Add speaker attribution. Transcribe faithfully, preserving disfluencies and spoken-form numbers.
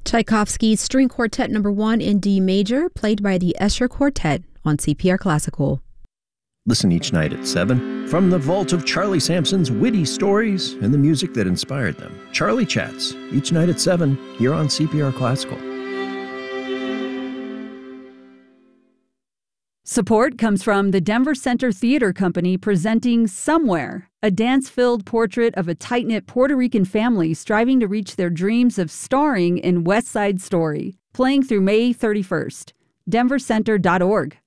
Speaker 1: Tchaikovsky's String Quartet Number one in D major, played by the Escher Quartet on C P R Classical.
Speaker 2: Listen each night at seven from the vault of Charlie Sampson's witty stories and the music that inspired them. Charlie Chats, each night at seven, here on C P R Classical.
Speaker 3: Support comes from the Denver Center Theater Company presenting Somewhere, a dance-filled portrait of a tight-knit Puerto Rican family striving to reach their dreams of starring in West Side Story, playing through May thirty-first. denver center dot org.